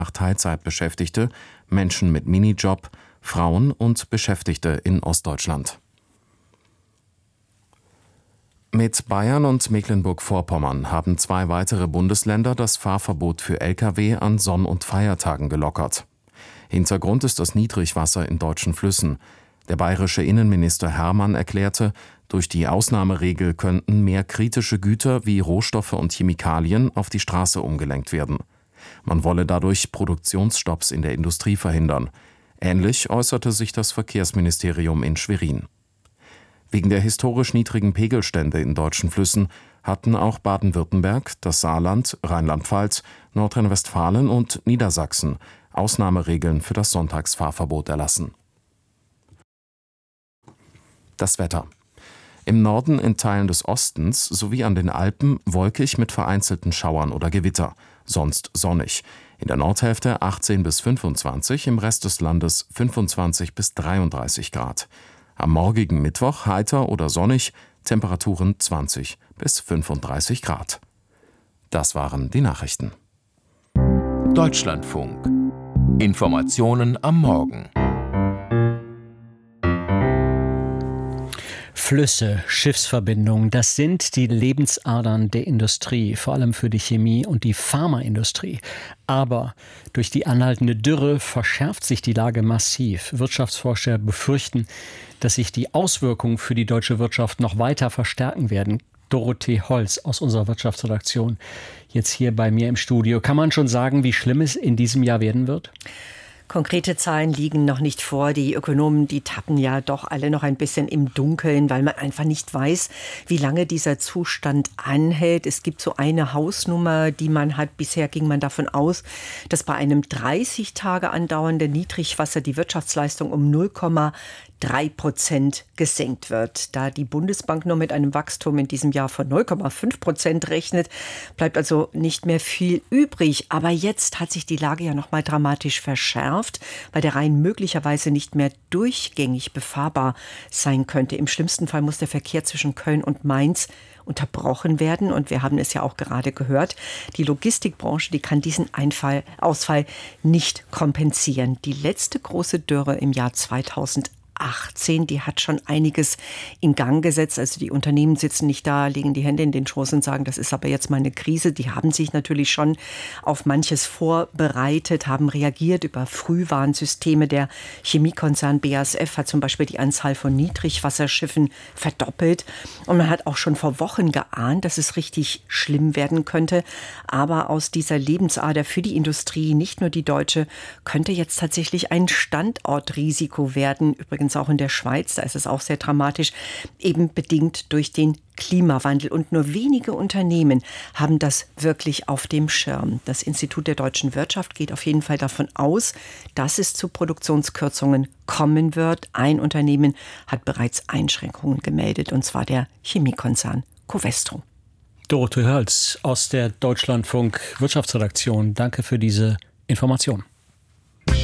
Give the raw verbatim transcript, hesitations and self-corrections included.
Teilzeitbeschäftigte, Menschen mit Minijob, Frauen und Beschäftigte in Ostdeutschland. Mit Bayern und Mecklenburg-Vorpommern haben zwei weitere Bundesländer das Fahrverbot für L K W an Sonn- und Feiertagen gelockert. Hintergrund ist das Niedrigwasser in deutschen Flüssen. Der bayerische Innenminister Hermann erklärte, durch die Ausnahmeregel könnten mehr kritische Güter wie Rohstoffe und Chemikalien auf die Straße umgelenkt werden. Man wolle dadurch Produktionsstopps in der Industrie verhindern. Ähnlich äußerte sich das Verkehrsministerium in Schwerin. Wegen der historisch niedrigen Pegelstände in deutschen Flüssen hatten auch Baden-Württemberg, das Saarland, Rheinland-Pfalz, Nordrhein-Westfalen und Niedersachsen Ausnahmeregeln für das Sonntagsfahrverbot erlassen. Das Wetter. Im Norden in Teilen des Ostens sowie an den Alpen wolkig mit vereinzelten Schauern oder Gewitter, sonst sonnig. In der Nordhälfte achtzehn bis fünfundzwanzig, im Rest des Landes fünfundzwanzig bis dreiunddreißig Grad. Am morgigen Mittwoch heiter oder sonnig, Temperaturen zwanzig bis fünfunddreißig Grad. Das waren die Nachrichten. Deutschlandfunk. Informationen am Morgen. Flüsse, Schiffsverbindungen, das sind die Lebensadern der Industrie, vor allem für die Chemie- und die Pharmaindustrie. Aber durch die anhaltende Dürre verschärft sich die Lage massiv. Wirtschaftsforscher befürchten, dass sich die Auswirkungen für die deutsche Wirtschaft noch weiter verstärken werden. Dorothee Holz aus unserer Wirtschaftsredaktion, jetzt hier bei mir im Studio. Kann man schon sagen, wie schlimm es in diesem Jahr werden wird? Konkrete Zahlen liegen noch nicht vor. Die Ökonomen, die tappen ja doch alle noch ein bisschen im Dunkeln, weil man einfach nicht weiß, wie lange dieser Zustand anhält. Es gibt so eine Hausnummer, die man hat. Bisher ging man davon aus, dass bei einem dreißig Tage andauernden Niedrigwasser die Wirtschaftsleistung um null Komma drei Prozent gesenkt wird. Da die Bundesbank nur mit einem Wachstum in diesem Jahr von null Komma fünf Prozent rechnet, bleibt also nicht mehr viel übrig. Aber jetzt hat sich die Lage ja noch mal dramatisch verschärft, weil der Rhein möglicherweise nicht mehr durchgängig befahrbar sein könnte. Im schlimmsten Fall muss der Verkehr zwischen Köln und Mainz unterbrochen werden. Und wir haben es ja auch gerade gehört, die Logistikbranche, die kann diesen Einfall, Ausfall nicht kompensieren. Die letzte große Dürre im Jahr zweitausendachtzehn, die hat schon einiges in Gang gesetzt. Also die Unternehmen sitzen nicht da, legen die Hände in den Schoß und sagen, das ist aber jetzt mal eine Krise. Die haben sich natürlich schon auf manches vorbereitet, haben reagiert über Frühwarnsysteme. Der Chemiekonzern B A S F hat zum Beispiel die Anzahl von Niedrigwasserschiffen verdoppelt. Und man hat auch schon vor Wochen geahnt, dass es richtig schlimm werden könnte. Aber aus dieser Lebensader für die Industrie, nicht nur die deutsche, könnte jetzt tatsächlich ein Standortrisiko werden. Übrigens auch in der Schweiz, da ist es auch sehr dramatisch, eben bedingt durch den Klimawandel. Und nur wenige Unternehmen haben das wirklich auf dem Schirm. Das Institut der deutschen Wirtschaft geht auf jeden Fall davon aus, dass es zu Produktionskürzungen kommen wird. Ein Unternehmen hat bereits Einschränkungen gemeldet, und zwar der Chemiekonzern Covestro. Dorothee Holz aus der Deutschlandfunk Wirtschaftsredaktion. Danke für diese Information.